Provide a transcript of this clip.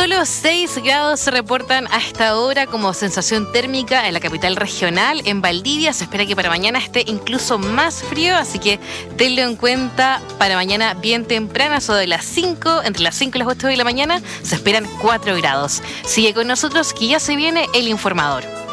Solo 6 grados se reportan a esta hora como sensación térmica en la capital regional. En Valdivia se espera que para mañana esté incluso más frío, así que tenlo en cuenta para mañana bien temprano, eso de las 5, entre las 5 y las 8 de la mañana, se esperan 4 grados. Sigue con nosotros que ya se viene el informador.